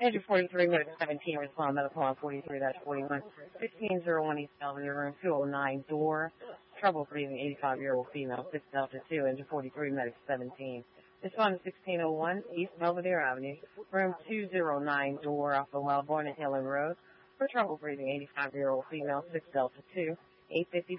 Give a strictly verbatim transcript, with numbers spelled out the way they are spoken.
Engine forty-three, medic seventeen, respond medical on forty-three forty-one, fifteen oh one East Belvedere, room two oh nine, door, trouble breathing, eighty-five-year-old female, six Delta two, engine forty-three, medic seventeen. Respond to sixteen oh one East Belvedere Avenue, room two oh nine, door, off of Wellborn and Hillen Road, for trouble breathing, eighty-five-year-old female, six Delta two, eight fifty